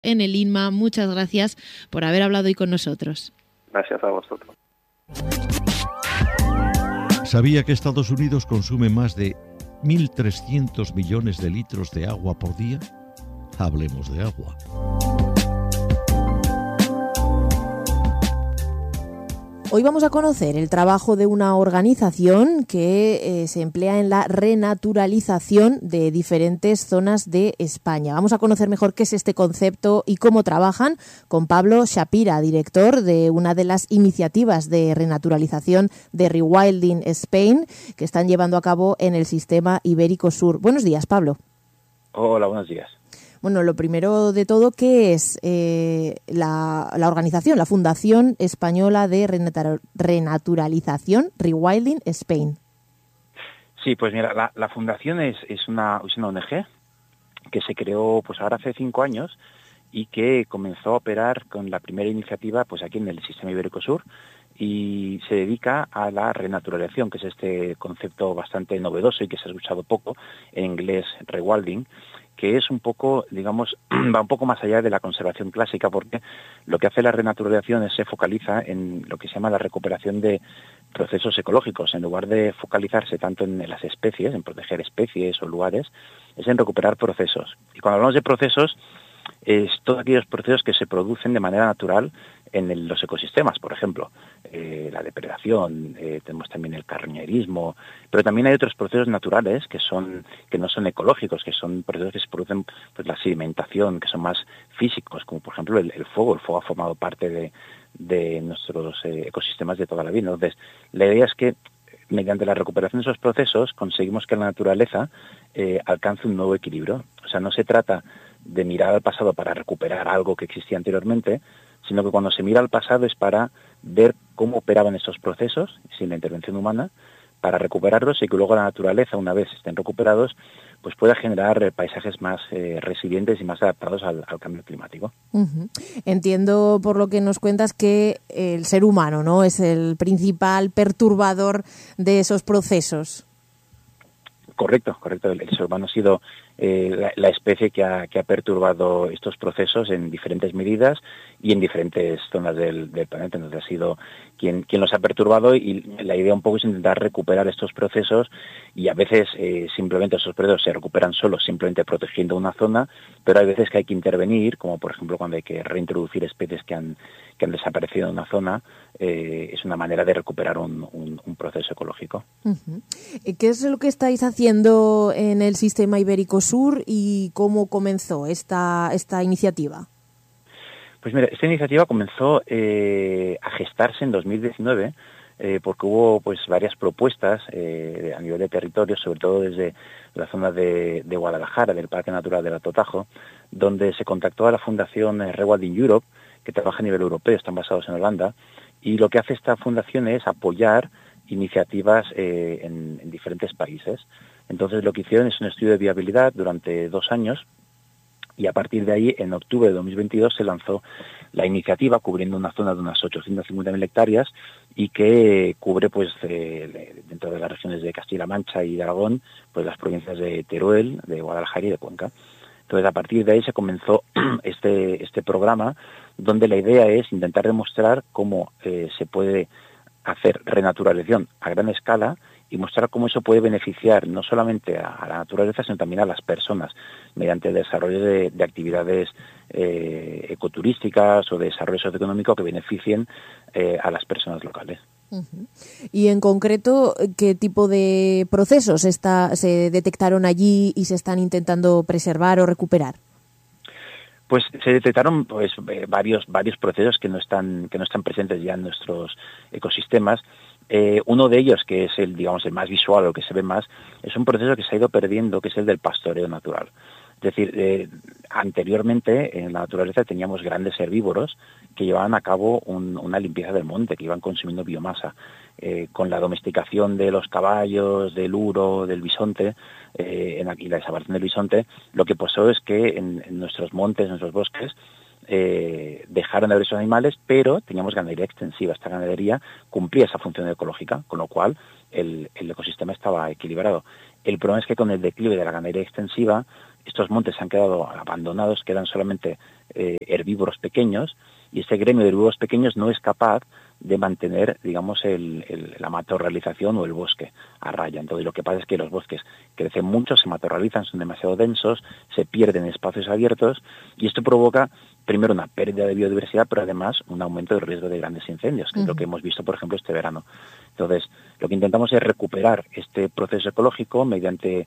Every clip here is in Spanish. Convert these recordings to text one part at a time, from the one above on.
en el INMA. Muchas gracias por haber hablado hoy con nosotros. Gracias a vosotros. ¿Sabía que Estados Unidos consume más de 1.300 millones de litros de agua por día? Hablemos de agua. Hoy vamos a conocer el trabajo de una organización que se emplea en la renaturalización de diferentes zonas de España. Vamos a conocer mejor qué es este concepto y cómo trabajan con Pablo Shapira, director de una de las iniciativas de renaturalización de Rewilding Spain que están llevando a cabo en el sistema Ibérico Sur. Buenos días, Pablo. Hola, buenos días. Bueno, lo primero de todo, ¿qué es la organización, la Fundación Española de Renaturalización, Rewilding Spain? Sí, pues mira, la fundación es una ONG que se creó pues ahora hace 5 años y que comenzó a operar con la primera iniciativa pues aquí en el sistema Ibérico Sur y se dedica a la renaturalización, que es este concepto bastante novedoso y que se ha escuchado poco, en inglés rewilding, que es un poco, digamos, va un poco más allá de la conservación clásica, porque lo que hace la renaturalización es se focaliza en lo que se llama la recuperación de procesos ecológicos. En lugar de focalizarse tanto en las especies, en proteger especies o lugares, es en recuperar procesos. Y cuando hablamos de procesos, es todos aquellos procesos que se producen de manera natural en los ecosistemas, por ejemplo, la depredación, tenemos también el carroñerismo, pero también hay otros procesos naturales que no son ecológicos, que son procesos que se producen, pues la sedimentación, que son más físicos, como por ejemplo el fuego. El fuego ha formado parte de nuestros ecosistemas de toda la vida. Entonces, la idea es que mediante la recuperación de esos procesos conseguimos que la naturaleza alcance un nuevo equilibrio. O sea, no se trata de mirar al pasado para recuperar algo que existía anteriormente, sino que cuando se mira al pasado es para ver cómo operaban estos procesos, sin la intervención humana, para recuperarlos y que luego la naturaleza, una vez estén recuperados, pues pueda generar paisajes más resilientes y más adaptados al cambio climático. Uh-huh. Entiendo por lo que nos cuentas que el ser humano, ¿no?, es el principal perturbador de esos procesos. Correcto. El ser humano ha sido la especie que ha perturbado estos procesos en diferentes medidas y en diferentes zonas del planeta. Entonces ha sido quien los ha perturbado y la idea un poco es intentar recuperar estos procesos y a veces simplemente esos procesos se recuperan solos simplemente protegiendo una zona, pero hay veces que hay que intervenir, como por ejemplo cuando hay que reintroducir especies que han desaparecido en una zona, es una manera de recuperar un proceso ecológico. Uh-huh. ¿Qué es lo que estáis haciendo en el sistema Ibérico Sur y cómo comenzó esta iniciativa? Pues mira, esta iniciativa comenzó a gestarse en 2019 porque hubo pues varias propuestas a nivel de territorio, sobre todo desde la zona de Guadalajara, del Parque Natural del Alto Tajo, donde se contactó a la Fundación Rewilding Europe, que trabaja a nivel europeo, están basados en Holanda, y lo que hace esta fundación es apoyar iniciativas en diferentes países. Entonces lo que hicieron es un estudio de viabilidad durante 2 años y a partir de ahí, en octubre de 2022, se lanzó la iniciativa cubriendo una zona de unas 850.000 hectáreas y que cubre, pues, dentro de las regiones de Castilla-La Mancha y de Aragón, pues las provincias de Teruel, de Guadalajara y de Cuenca. Entonces, a partir de ahí se comenzó este programa, donde la idea es intentar demostrar cómo se puede hacer renaturalización a gran escala y mostrar cómo eso puede beneficiar no solamente a la naturaleza, sino también a las personas, mediante el desarrollo de actividades ecoturísticas o de desarrollo socioeconómico que beneficien a las personas locales. Uh-huh. Y en concreto, ¿qué tipo de procesos se detectaron allí y se están intentando preservar o recuperar? Pues se detectaron pues varios procesos que no están presentes ya en nuestros ecosistemas. Uno de ellos, que es el más visual, o que se ve más, es un proceso que se ha ido perdiendo, que es el del pastoreo natural. Es decir, anteriormente en la naturaleza teníamos grandes herbívoros que llevaban a cabo una limpieza del monte, que iban consumiendo biomasa. Con la domesticación de los caballos, del uro, del bisonte, y la desaparición del bisonte, lo que pasó es que en nuestros montes, en nuestros bosques, dejaron de haber esos animales, pero teníamos ganadería extensiva. Esta ganadería cumplía esa función ecológica, con lo cual el ecosistema estaba equilibrado. El problema es que con el declive de la ganadería extensiva estos montes se han quedado abandonados, quedan solamente herbívoros pequeños, y este gremio de herbívoros pequeños no es capaz de mantener, digamos, la matorralización o el bosque a raya. Entonces lo que pasa es que los bosques crecen mucho, se matorralizan, son demasiado densos, se pierden en espacios abiertos, y esto provoca primero una pérdida de biodiversidad, pero además un aumento del riesgo de grandes incendios, que es lo que hemos visto, por ejemplo, este verano. Entonces, lo que intentamos es recuperar este proceso ecológico mediante,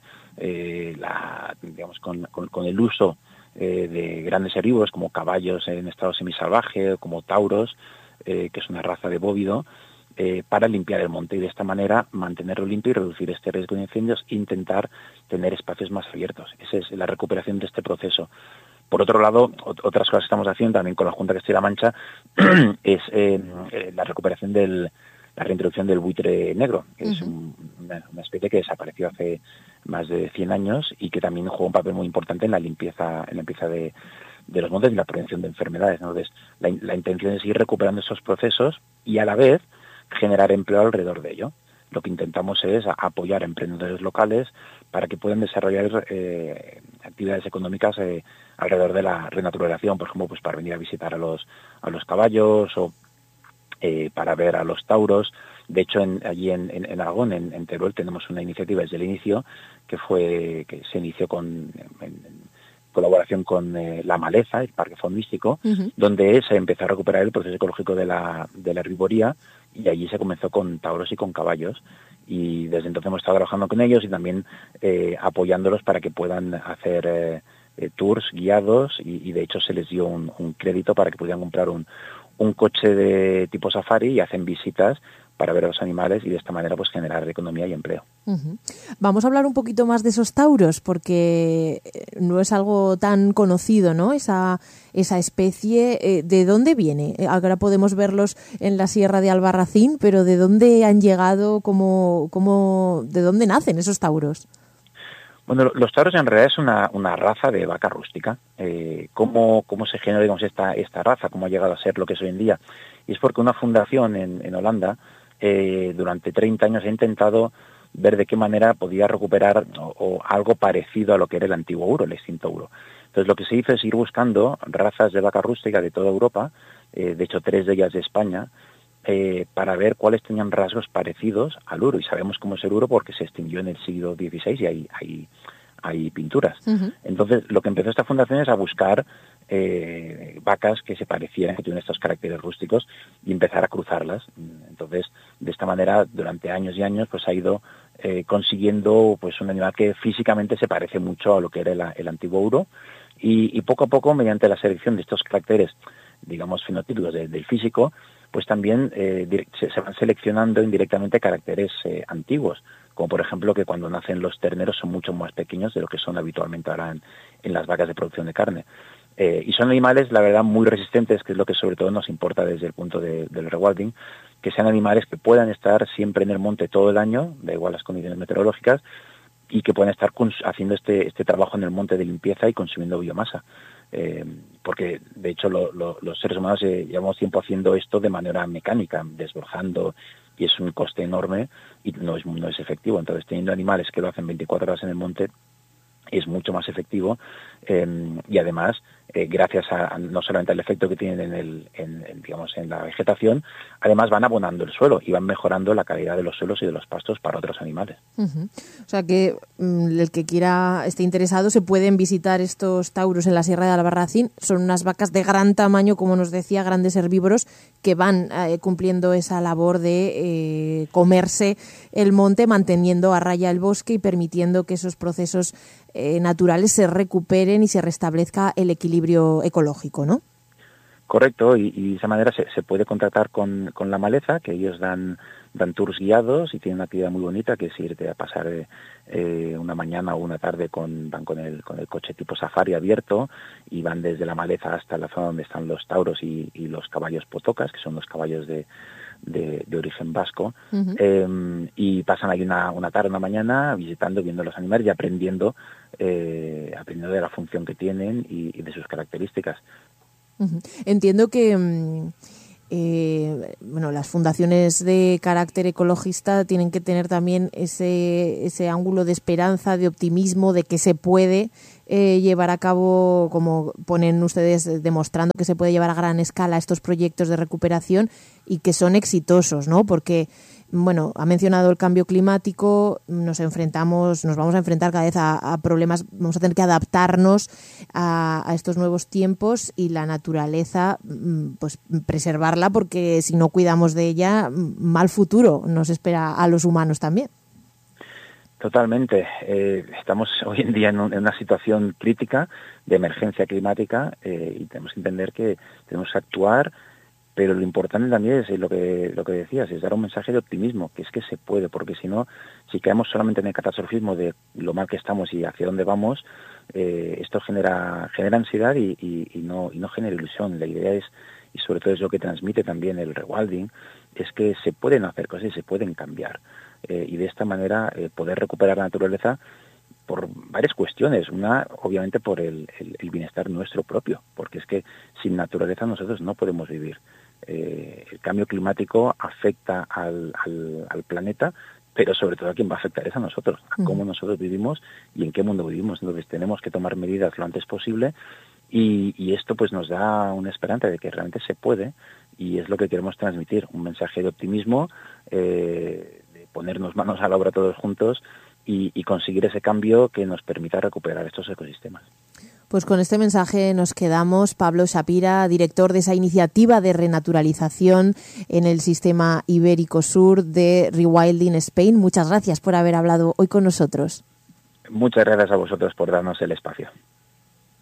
digamos, con el uso de grandes herbívoros como caballos en estado semisalvaje, o como tauros, que es una raza de bóvido, para limpiar el monte y de esta manera mantenerlo limpio y reducir este riesgo de incendios e intentar tener espacios más abiertos. Esa es la recuperación de este proceso. Por otro lado, otras cosas que estamos haciendo también con la Junta de Castilla-La Mancha es la recuperación la reintroducción del buitre negro, que es una especie que desapareció hace más de 100 años y que también juega un papel muy importante en la limpieza de los montes y la prevención de enfermedades, ¿no? Entonces, la intención es ir recuperando esos procesos y a la vez generar empleo alrededor de ello. Lo que intentamos es apoyar a emprendedores locales para que puedan desarrollar actividades económicas alrededor de la renaturalización, por ejemplo, pues para venir a visitar a los caballos o para ver a los tauros. De hecho, allí en Aragón, en Teruel, tenemos una iniciativa desde el inicio que se inició en colaboración con La Maleza, el Parque Faunístico, donde se empezó a recuperar el proceso ecológico de la herbivoría, y allí se comenzó con tauros y con caballos. Y desde entonces hemos estado trabajando con ellos y también apoyándolos para que puedan hacer tours guiados y de hecho se les dio un crédito para que pudieran comprar un coche de tipo safari y hacen visitas para ver a los animales y de esta manera pues generar economía y empleo. Vamos a hablar un poquito más de esos tauros porque no es algo tan conocido, ¿no? Esa especie, ¿de dónde viene? Ahora podemos verlos en la Sierra de Albarracín, pero ¿de dónde han llegado? ¿De dónde nacen esos tauros? Bueno, los tauros en realidad es una raza de vaca rústica. ¿Cómo se genera, digamos, esta raza? ¿Cómo ha llegado a ser lo que es hoy en día? Y es porque una fundación en Holanda durante 30 años ha intentado ver de qué manera podía recuperar o algo parecido a lo que era el antiguo uro, el extinto uro. Entonces lo que se hizo es ir buscando razas de vaca rústica de toda Europa, de hecho 3 de ellas de España, para ver cuáles tenían rasgos parecidos al uro. Y sabemos cómo es el uro porque se extinguió en el siglo XVI y hay pinturas. Entonces lo que empezó esta fundación es a buscar vacas que se parecieran, que tuvieran estos caracteres rústicos y empezar a cruzarlas. Entonces, de esta manera, durante años y años, pues ha ido consiguiendo pues un animal que físicamente se parece mucho a lo que era el antiguo uro y poco a poco, mediante la selección de estos caracteres, digamos, fenotípicos del físico, pues también se van seleccionando indirectamente caracteres antiguos, como por ejemplo que cuando nacen los terneros son mucho más pequeños de lo que son habitualmente ahora en las vacas de producción de carne. Y son animales, la verdad, muy resistentes, que es lo que sobre todo nos importa desde el punto del rewilding, que sean animales que puedan estar siempre en el monte todo el año, da igual las condiciones meteorológicas, y que puedan estar haciendo este trabajo en el monte de limpieza y consumiendo biomasa. Porque, de hecho, los seres humanos llevamos tiempo haciendo esto de manera mecánica, desbrozando, y es un coste enorme y no es efectivo. Entonces, teniendo animales que lo hacen 24 horas en el monte, es mucho más efectivo y además gracias a no solamente al efecto que tienen en la vegetación, además van abonando el suelo y van mejorando la calidad de los suelos y de los pastos para otros animales. O sea que el que esté interesado se pueden visitar estos tauros en la Sierra de Albarracín. Son unas vacas de gran tamaño, como nos decía, grandes herbívoros que van cumpliendo esa labor de comerse el monte, manteniendo a raya el bosque y permitiendo que esos procesos naturales se recuperen y se restablezca el equilibrio ecológico, ¿no? Correcto, y de esa manera se puede contactar con La Maleza, que ellos dan tours guiados y tienen una actividad muy bonita, que es irte a pasar una mañana o una tarde van con el coche tipo safari abierto y van desde La Maleza hasta la zona donde están los tauros y los caballos potocas, que son los caballos de origen vasco, y pasan ahí una tarde, una mañana, viendo los animales y aprendiendo de la función que tienen y de sus características. Entiendo que las fundaciones de carácter ecologista tienen que tener también ese ángulo de esperanza, de optimismo, de que se puede llevar a cabo, como ponen ustedes, demostrando que se puede llevar a gran escala estos proyectos de recuperación y que son exitosos, ¿no? Porque, bueno, ha mencionado el cambio climático, nos vamos a enfrentar cada vez a problemas, vamos a tener que adaptarnos a estos nuevos tiempos y la naturaleza, pues preservarla, porque si no cuidamos de ella, mal futuro nos espera a los humanos también. Totalmente. Estamos hoy en día en una situación crítica de emergencia climática y tenemos que entender que tenemos que actuar, pero lo importante también es lo que decías, es dar un mensaje de optimismo, que es que se puede, porque si no, si caemos solamente en el catastrofismo de lo mal que estamos y hacia dónde vamos, esto genera ansiedad y no genera ilusión. La idea es, y sobre todo es lo que transmite también el rewilding, es que se pueden hacer cosas y se pueden cambiar. Y de esta manera poder recuperar la naturaleza por varias cuestiones. Una, obviamente, por el bienestar nuestro propio, porque es que sin naturaleza nosotros no podemos vivir. El cambio climático afecta al planeta, pero sobre todo a quien va a afectar es a nosotros, a cómo nosotros vivimos y en qué mundo vivimos. Entonces tenemos que tomar medidas lo antes posible y esto pues nos da una esperanza de que realmente se puede, y es lo que queremos transmitir, un mensaje de optimismo, de ponernos manos a la obra todos juntos y conseguir ese cambio que nos permita recuperar estos ecosistemas. Pues con este mensaje nos quedamos. Pablo Shapira, director de esa iniciativa de renaturalización en el sistema ibérico sur de Rewilding Spain. Muchas gracias por haber hablado hoy con nosotros. Muchas gracias a vosotros por darnos el espacio.